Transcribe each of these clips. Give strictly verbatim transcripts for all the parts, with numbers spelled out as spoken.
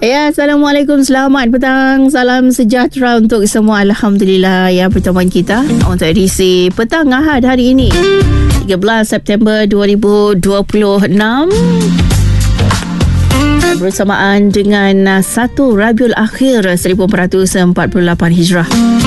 Ya, Assalamualaikum, selamat petang. Salam sejahtera untuk semua. Alhamdulillah, ya, pertemuan kita untuk edisi petang Ahad hari ini, tiga belas September dua ribu dua puluh enam, bersamaan dengan satu Rabiul Akhir seribu empat ratus empat puluh lapan Hijrah.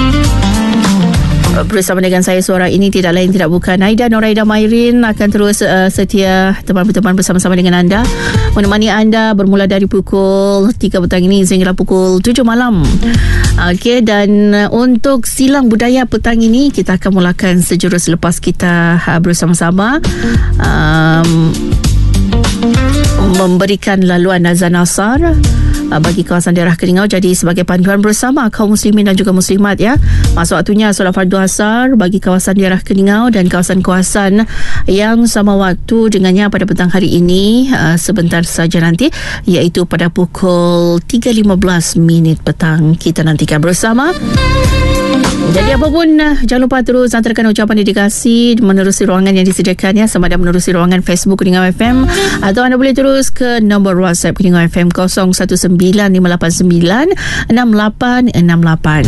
Bersama dengan saya seorang ini tidak lain tidak bukan Aida Noraida Mairin, akan terus uh, setia teman-teman bersama-sama dengan anda, menemani anda bermula dari pukul tiga petang ini sehingga pukul tujuh malam. Okey, dan uh, untuk silang budaya petang ini kita akan mulakan sejurus selepas kita uh, bersama-sama um, memberikan laluan azan asar bagi kawasan daerah Keningau, jadi sebagai panduan bersama kaum muslimin dan juga muslimat, ya. Masuk waktunya solat fardu asar bagi kawasan daerah Keningau dan kawasan-kawasan yang sama waktu dengannya pada petang hari ini, uh, sebentar saja nanti, iaitu pada pukul tiga lima belas minit petang. Kita nantikan bersama. Jadi apapun, jangan lupa terus hantarkan ucapan dedikasi menerusi ruangan yang disediakan, ya, sama ada menerusi ruangan Facebook Keningau F M, atau anda boleh terus ke nombor WhatsApp Keningau F M kosong satu sembilan lima lapan sembilan enam lapan enam lapan.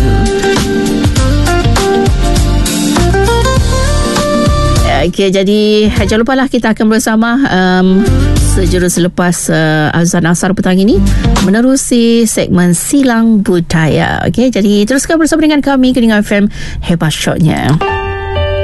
Okey, jadi jangan lupalah kita akan bersama um, sejurus selepas uh, azan asar petang ini menerusi segmen silang budaya. Okey, jadi teruskan bersama dengan kami Keningau F M, hebat shotnya.